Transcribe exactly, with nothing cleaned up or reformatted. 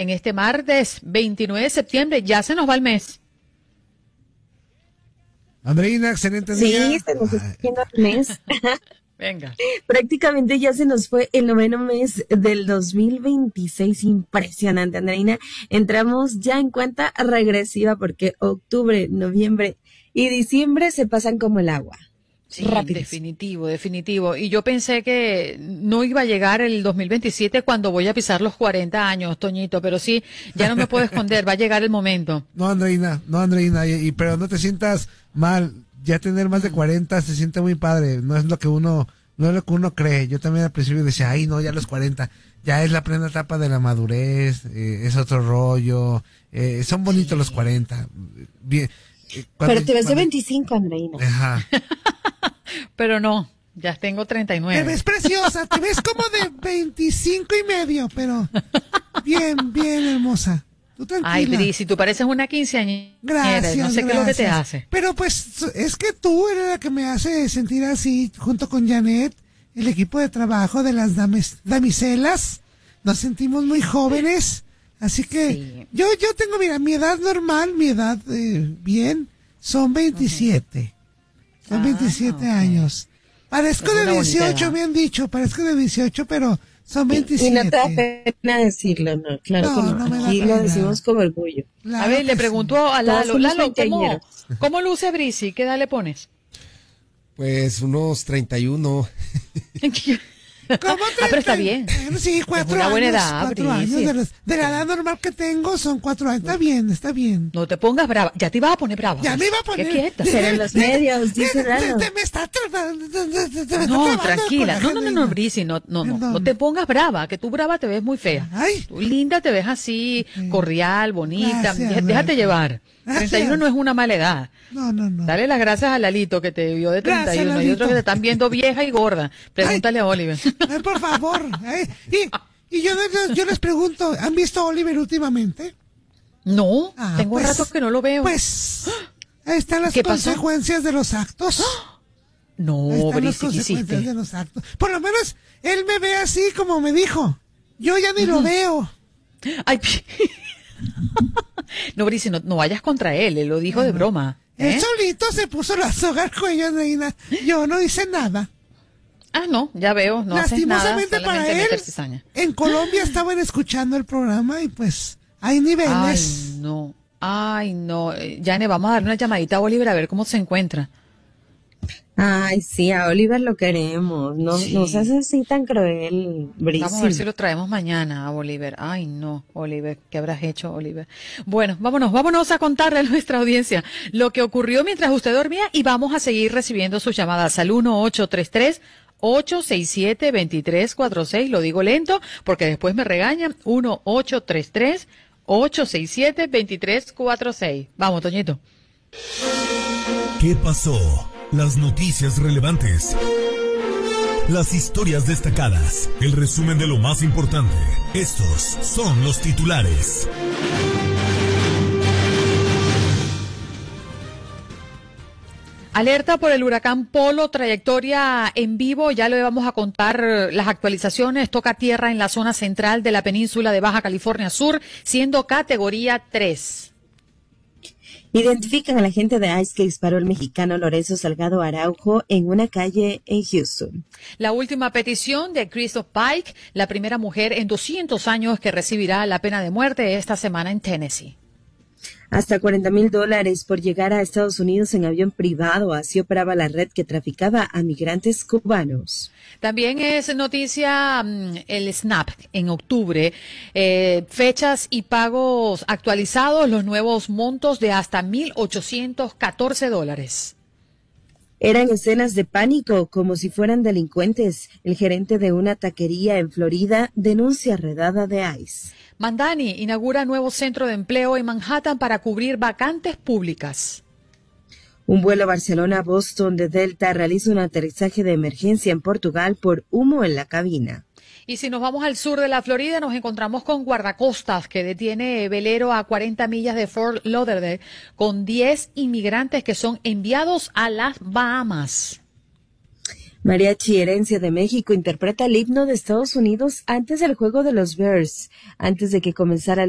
en este martes veintinueve de septiembre. Ya se nos va el mes. Andreina, excelente día. Sí, se nos está yendo el mes. Venga. Prácticamente ya se nos fue el noveno mes del dos mil veintiséis. Impresionante, Andreina. Entramos ya en cuenta regresiva porque octubre, noviembre y diciembre se pasan como el agua. Sí, Rápido. definitivo, definitivo. Y yo pensé que no iba a llegar el dos mil veintisiete cuando voy a pisar los cuarenta años, Toñito, pero sí, ya no me puedo esconder, va a llegar el momento. No, Andreina, no, Andreina, y, y pero no te sientas mal. Ya tener más de cuarenta se siente muy padre. No es lo que uno, no es lo que uno cree. Yo también al principio decía, ay, no, ya los cuarenta. Ya es la plena etapa de la madurez, eh, es otro rollo. Eh, son bonitos sí. Los cuarenta. Bien. Eh, cuando, pero te ves cuando, de veinticinco, Andreina. Ajá. Pero no, ya tengo treinta y nueve. Te ves preciosa, te ves como de veinticinco y medio, pero bien, bien hermosa. Tú tranquila. Ay, Brisi, tú pareces una quinceañera. Gracias, no sé gracias. qué es lo que te hace. Pero pues es que tú eres la que me hace sentir así, junto con Janet, el equipo de trabajo de las dames, damiselas. Nos sentimos muy jóvenes, así que sí. yo yo tengo, mira, mi edad normal, mi edad eh, bien, son veintisiete. Uh-huh. Son ah, veintisiete okay. años. Parezco de dieciocho, me han dicho, parezco de dieciocho, pero son veintisiete. Y no te da pena decirlo, no, claro no, que no. no Aquí lo decimos con orgullo. Claro, a ver, le pregunto sí. a Lalo, Lalo, ¿cómo, ¿cómo luce Brisi? ¿Qué edad le pones? Pues unos treinta y uno. ¿Cómo ah, pero está bien. Sí, cuatro es una años. buena edad, cuatro años de, los, de la edad normal que tengo son cuatro años. Está bien, está bien. No te pongas brava. Ya te ibas a poner brava. Ya me iba a poner. ¿Qué quieta? Pero en los medios, dice Lalo. Te me está tratando. No, tranquila. No, no, no, no, Brisi, no, no, no. No te pongas brava, que tú brava te ves muy fea. Ay. Tú linda te ves así, sí. cordial, bonita. Gracias, Déjate gracias. llevar. treinta y uno no es una mala edad. No, no, no. Dale las gracias a Lalito que te vio de treinta y uno. Gracias, y otros que te están viendo vieja y gorda. Pregúntale ay, a Oliver. Ay, por favor. Ay, y, y yo, yo les pregunto, ¿han visto a Oliver últimamente? No, ah, tengo pues, rato que no lo veo. Pues, ahí están las consecuencias pasó? de los actos. No, ahí están Brisi, las consecuencias de los actos. Por lo menos, él me ve así como me dijo. Yo ya ni uh-huh. lo veo. Ay, no, Brisi, no, no vayas contra él, él lo dijo uh-huh. de broma. ¿eh? Él solito se puso la soga al cuello, Andreina. Yo no hice nada. Ah, no, ya veo, no haces nada, lastimosamente para él, en Colombia estaban escuchando el programa y pues hay niveles. Ay, no, ay, no. Jane, vamos a darle una llamadita a Oliver a ver cómo se encuentra. Ay, sí, a Oliver lo queremos. No, sí. no seas así tan cruel, Brisi. Vamos a ver si lo traemos mañana a Oliver. Ay, no, Oliver, ¿qué habrás hecho, Oliver? Bueno, vámonos, vámonos a contarle a nuestra audiencia lo que ocurrió mientras usted dormía y vamos a seguir recibiendo sus llamadas al uno ocho tres tres, ocho seis siete, dos tres cuatro seis. Lo digo lento porque después me regañan. uno ocho tres tres, ocho seis siete, dos tres cuatro seis. Vamos, Toñito. ¿Qué pasó? Las noticias relevantes, las historias destacadas, el resumen de lo más importante. Estos son los titulares. Alerta por el huracán Polo, trayectoria en vivo, ya le vamos a contar las actualizaciones. Toca tierra en la zona central de la península de Baja California Sur, siendo categoría tres. Identifican al agente de ICE que disparó el mexicano Lorenzo Salgado Araujo en una calle en Houston. La última petición de Christoph Pike, la primera mujer en doscientos años que recibirá la pena de muerte esta semana en Tennessee. Hasta cuarenta mil dólares por llegar a Estados Unidos en avión privado. Así operaba la red que traficaba a migrantes cubanos. También es noticia um, el SNAP en octubre. Eh, fechas y pagos actualizados, los nuevos montos de hasta mil ochocientos catorce dólares. Eran escenas de pánico, como si fueran delincuentes. El gerente de una taquería en Florida denuncia redada de ICE. Mandani inaugura nuevo centro de empleo en Manhattan para cubrir vacantes públicas. Un vuelo Barcelona-Boston de Delta realiza un aterrizaje de emergencia en Portugal por humo en la cabina. Y si nos vamos al sur de la Florida, nos encontramos con guardacostas que detiene velero a cuarenta millas de Fort Lauderdale con diez inmigrantes que son enviados a las Bahamas. Mariachi Herencia de México interpreta el himno de Estados Unidos antes del juego de los Bears, antes de que comenzara el